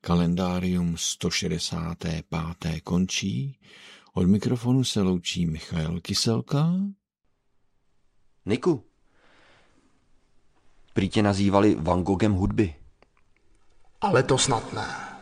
Kalendárium 165. končí. Od mikrofonu se loučí Michael Kyselka. Niku, prý tě nazývali Van Goghem hudby. Ale to snad ne.